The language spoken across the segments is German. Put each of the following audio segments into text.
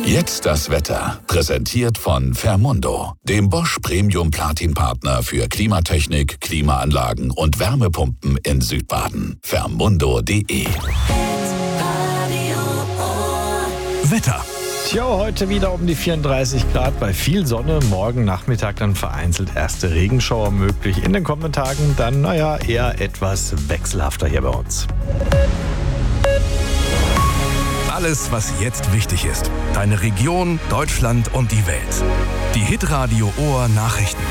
Jetzt das Wetter. Präsentiert von Fermundo, dem Bosch Premium Platin Partner für Klimatechnik, Klimaanlagen und Wärmepumpen in Südbaden. Fermundo.de. Wetter. Tja, heute wieder um die 34 Grad bei viel Sonne. Morgen Nachmittag dann vereinzelt erste Regenschauer möglich. In den kommenden Tagen dann, eher etwas wechselhafter hier bei uns. Alles, was jetzt wichtig ist. Deine Region, Deutschland und die Welt. Die Hitradio Ohr Nachrichten.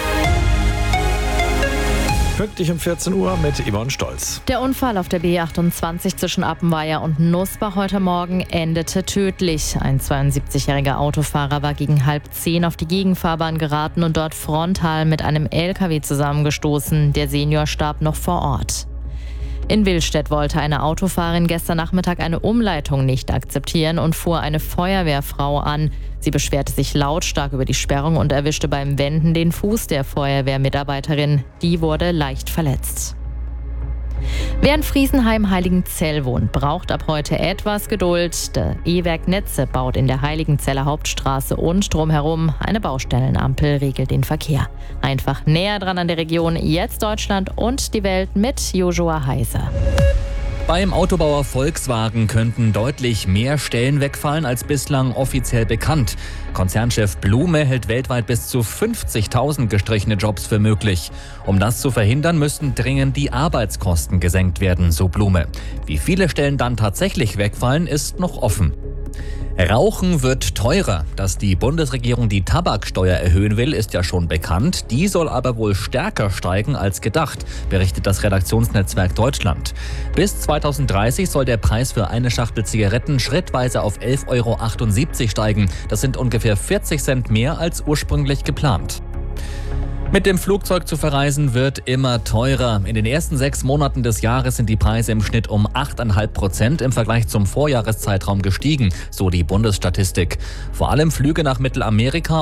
Pünktlich um 14 Uhr mit Yvonne Stolz. Der Unfall auf der B28 zwischen Appenweier und Nussbach heute Morgen endete tödlich. Ein 72-jähriger Autofahrer war gegen 9:30 auf die Gegenfahrbahn geraten und dort frontal mit einem LKW zusammengestoßen. Der Senior starb noch vor Ort. In Willstedt wollte eine Autofahrerin gestern Nachmittag eine Umleitung nicht akzeptieren und fuhr eine Feuerwehrfrau an. Sie beschwerte sich lautstark über die Sperrung und erwischte beim Wenden den Fuß der Feuerwehrmitarbeiterin. Die wurde leicht verletzt. Wer in Friesenheim-Heiligenzell wohnt, braucht ab heute etwas Geduld. Der E-Werk Netze baut in der Heiligenzeller Hauptstraße und drumherum. Eine Baustellenampel regelt den Verkehr. Einfach näher dran an der Region, jetzt Deutschland und die Welt mit Joshua Heiser. Beim Autobauer Volkswagen könnten deutlich mehr Stellen wegfallen als bislang offiziell bekannt. Konzernchef Blume hält weltweit bis zu 50.000 gestrichene Jobs für möglich. Um das zu verhindern, müssten dringend die Arbeitskosten gesenkt werden, so Blume. Wie viele Stellen dann tatsächlich wegfallen, ist noch offen. Rauchen wird teurer. Dass die Bundesregierung die Tabaksteuer erhöhen will, ist ja schon bekannt. Die soll aber wohl stärker steigen als gedacht, berichtet das Redaktionsnetzwerk Deutschland. Bis 2030 soll der Preis für eine Schachtel Zigaretten schrittweise auf 11,78 € steigen. Das sind ungefähr 40 Cent mehr als ursprünglich geplant. Mit dem Flugzeug zu verreisen wird immer teurer. In den ersten 6 Monaten des Jahres sind die Preise im Schnitt um 8,5% im Vergleich zum Vorjahreszeitraum gestiegen, so die Bundesstatistik. Vor allem Flüge nach Mittelamerika